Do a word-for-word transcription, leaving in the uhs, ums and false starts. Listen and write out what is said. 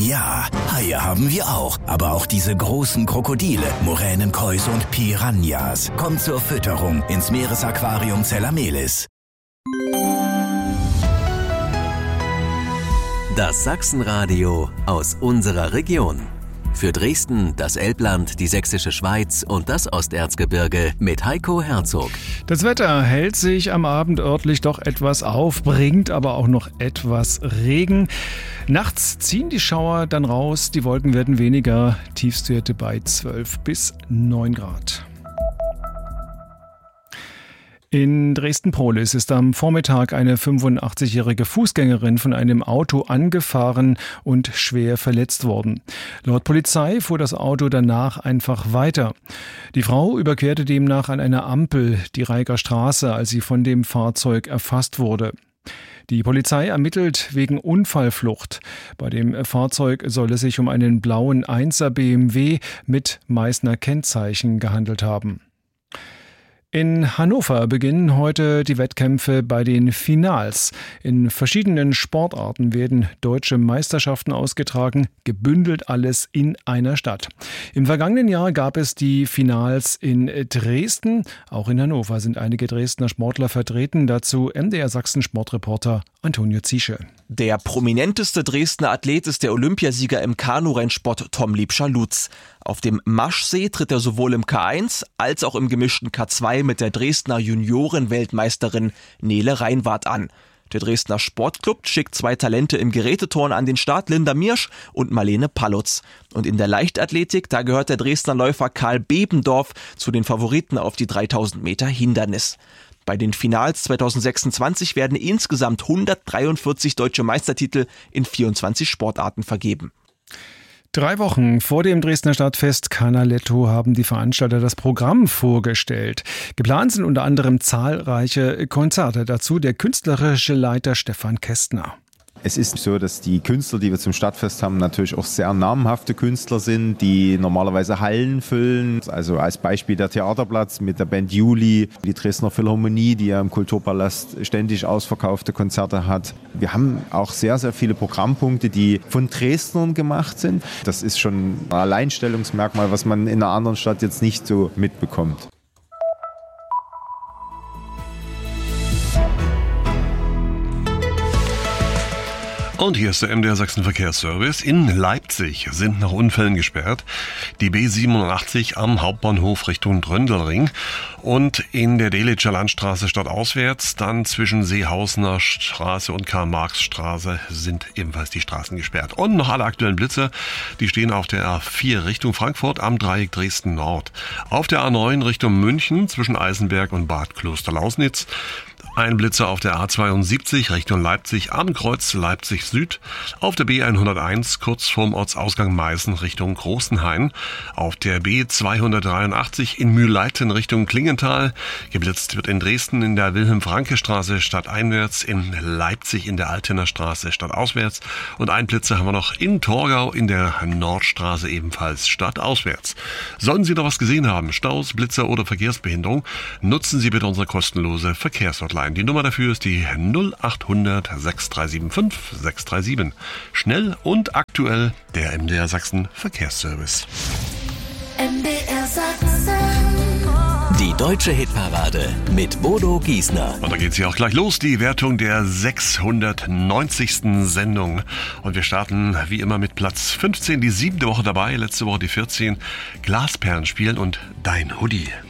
Ja, Haie haben wir auch. Aber auch diese großen Krokodile, Moränenkäuse und Piranhas. Kommt zur Fütterung ins Meeresaquarium Zellamelis. Das Sachsenradio aus unserer Region. Für Dresden, das Elbland, die Sächsische Schweiz und das Osterzgebirge mit Heiko Herzog. Das Wetter hält sich am Abend örtlich doch etwas auf, bringt aber auch noch etwas Regen. Nachts ziehen die Schauer dann raus, die Wolken werden weniger, Tiefstwerte bei zwölf bis neun Grad. In Dresden-Prohlis ist am Vormittag eine fünfundachtzig-jährige Fußgängerin von einem Auto angefahren und schwer verletzt worden. Laut Polizei fuhr das Auto danach einfach weiter. Die Frau überquerte demnach an einer Ampel die Reiger Straße, als sie von dem Fahrzeug erfasst wurde. Die Polizei ermittelt wegen Unfallflucht. Bei dem Fahrzeug soll es sich um einen blauen Einser B M W mit Meißner Kennzeichen gehandelt haben. In Hannover beginnen heute die Wettkämpfe bei den Finals. In verschiedenen Sportarten werden deutsche Meisterschaften ausgetragen, gebündelt alles in einer Stadt. Im vergangenen Jahr gab es die Finals in Dresden. Auch in Hannover sind einige Dresdner Sportler vertreten. Dazu M D R Sachsen Sportreporter Antonio Ziesche. Der prominenteste Dresdner Athlet ist der Olympiasieger im Kanurennsport Tom Liebscher-Lutz. Auf dem Maschsee tritt er sowohl im K eins als auch im gemischten K zwei mit der Dresdner Junioren-Weltmeisterin Nele Reinwarth an. Der Dresdner Sportclub schickt zwei Talente im Geräteturnen an den Start, Linda Miersch und Marlene Pallutz. Und in der Leichtathletik, da gehört der Dresdner Läufer Karl Bebendorf zu den Favoriten auf die dreitausend Meter Hindernis. Bei den Finals zwanzig sechsundzwanzig werden insgesamt hundertdreiundvierzig deutsche Meistertitel in vierundzwanzig Sportarten vergeben. Drei Wochen vor dem Dresdner Stadtfest Canaletto haben die Veranstalter das Programm vorgestellt. Geplant sind unter anderem zahlreiche Konzerte. Dazu der künstlerische Leiter Stefan Kästner. Es ist so, dass die Künstler, die wir zum Stadtfest haben, natürlich auch sehr namhafte Künstler sind, die normalerweise Hallen füllen. Also als Beispiel der Theaterplatz mit der Band Juli, die Dresdner Philharmonie, die ja im Kulturpalast ständig ausverkaufte Konzerte hat. Wir haben auch sehr, sehr viele Programmpunkte, die von Dresdnern gemacht sind. Das ist schon ein Alleinstellungsmerkmal, was man in einer anderen Stadt jetzt nicht so mitbekommt. Und hier ist der M D R Sachsen Verkehrsservice. In Leipzig sind nach Unfällen gesperrt die B siebenundachtzig am Hauptbahnhof Richtung Dröndelring und in der Delitzscher Landstraße stadtauswärts, dann zwischen Seehausener Straße und Karl-Marx-Straße sind ebenfalls die Straßen gesperrt. Und noch alle aktuellen Blitze, die stehen auf der A vier Richtung Frankfurt am Dreieck Dresden Nord. Auf der A neun Richtung München zwischen Eisenberg und Bad Klosterlausnitz. Ein Blitzer auf der A zweiundsiebzig Richtung Leipzig am Kreuz Leipzig Süd. Auf der B hunderteins kurz vorm Ortsausgang Meißen Richtung Großenhain. Auf der B zweihundertdreiundachtzig in Mühlleiten Richtung Klingenthal. Geblitzt wird in Dresden in der Wilhelm-Franke-Straße stadteinwärts, in Leipzig in der Altener Straße stadtauswärts. Und ein Blitzer haben wir noch in Torgau in der Nordstraße ebenfalls stadtauswärts. Sollten Sie noch was gesehen haben, Staus, Blitzer oder Verkehrsbehinderung, nutzen Sie bitte unsere kostenlose Verkehrshotline. Die Nummer dafür ist die null achthundert sechs drei sieben fünf sechs drei sieben. Schnell und aktuell der M D R Sachsen Verkehrsservice. M D R Sachsen. Die deutsche Hitparade mit Bodo Giesner. Und da geht sie auch gleich los, die Wertung der sechshundertneunzigsten Sendung. Und wir starten wie immer mit Platz fünfzehn, die siebte Woche dabei, letzte Woche die vierzehn. Glasperlen spielen und Dein Hoodie.